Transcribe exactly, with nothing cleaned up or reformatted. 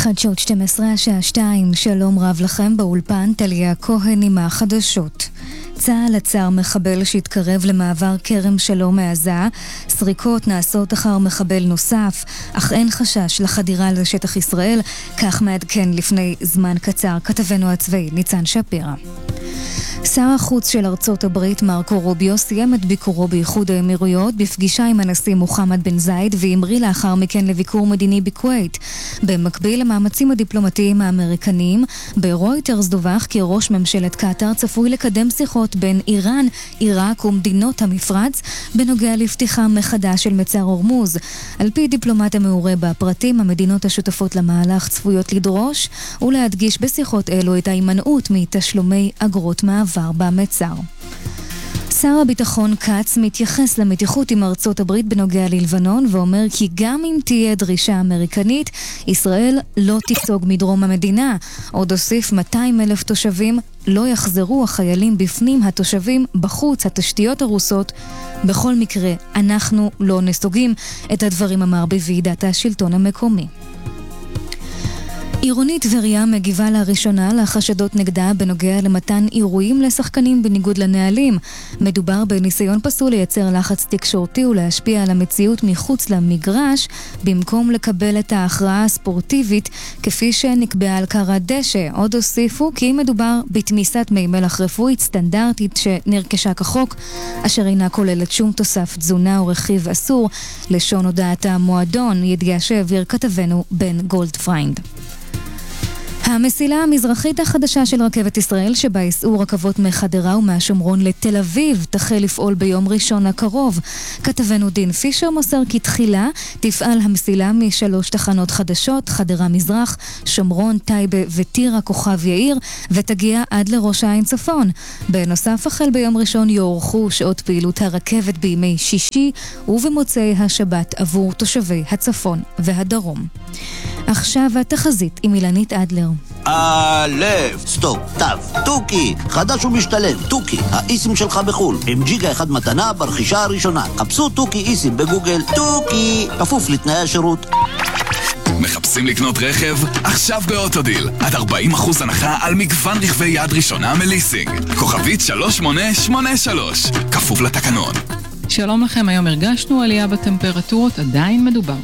חדשות שתים עשרה השעה שתיים, שלום רב לכם, באולפן טליה כהן עם החדשות. צה"ל עצר מחבל שהתקרב למעבר כרם שלום מעזה. סריקות נעשות אחר מחבל נוסף, אך אין חשש לחדירה לשטח ישראל, כך מעדכן לפני זמן קצר כתבנו הצבאי ניצן שפירא. שר החוץ של ארצות הברית מרקו רוביו סיים את ביקורו באיחוד האמירויות בפגישה עם הנשיא מוחמד בן זייד והמריא לאחר מכן לביקור מדיני בכווית. במקביל למאמצים הדיפלומטיים האמריקניים, ברויטרס דווח כי ראש ממשלת קטר צפוי לקדם שיחות בין איראן, עיראק ומדינות המפרץ בנוגע לפתיחה מחדש של מצר הורמוז. על פי דיפלומט המעורה בפרטים, המדינות השותפות למהלך צפויות לדרוש ולהדגיש בשיחות אלו את ההימנעות מתשלומי אגרות מעבר במצר. שר הביטחון קץ מתייחס למתיחות עם ארצות הברית בנוגע ללבנון ואומר כי גם אם תהיה דרישה אמריקנית, ישראל לא תיסוג מדרום המדינה. עוד הוסיף מאתיים אלף תושבים לא יחזרו, החיילים בפנים, התושבים בחוץ, התשתיות הרוסות. בכל מקרה, אנחנו לא נסוגים. את הדברים אמר בוועידת השלטון המקומי. עירונית טבריה מגיבה לראשונה לחשדות נגדה בנוגע למתן אירועים לשחקנים בניגוד לנהלים. מדובר בניסיון פסול לייצר לחץ תקשורתי ולהשפיע על המציאות מחוץ למגרש, במקום לקבל את ההכרעה הספורטיבית כפי שנקבעה על קר הדשא. עוד הוסיפו כי מדובר בתמיסת מי מלח רפואית סטנדרטית שנרכשה כחוק, אשר אינה כוללת שום תוסף תזונה או רכיב אסור. לשון הודעת המועדון, ידיעה שהעביר כתבנו בן גולדפריינד. המסילה המזרחית החדשה של רכבת ישראל, שבה ייסעו רכבות מחדרה ומהשומרון לתל אביב, תחל לפעול ביום ראשון הקרוב. כתבנו דין פישר מוסר כי תחילה תפעל המסילה משלוש תחנות חדשות, חדרה מזרח, שומרון, טייבה וטירה כוכב יאיר, ותגיע עד לראש העין צפון. בנוסף, החל ביום ראשון יאורכו שעות פעילות הרכבת בימי שישי ובמוצאי השבת עבור תושבי הצפון והדרום. עכשיו התחזית עם אילנית אדלר. א', סטופ, תו, טוקי, חדש ומשתלם, טוקי, האיסים שלך בחול, עם ג'יגה אחד מתנה ברכישה הראשונה. חפשו טוקי איסים בגוגל, טוקי, כפוף לתנאי השירות. מחפשים לקנות רכב? עכשיו באוטודיל. עד ארבעים אחוז הנחה על מגוון רכבי יד ראשונה מליסינג. כוכבית שלוש שמונה שמונה שלוש. כפוף לתקנון. שלום לכם, היום הרגשנו עלייה בטמפרטורות, עדיין מדובר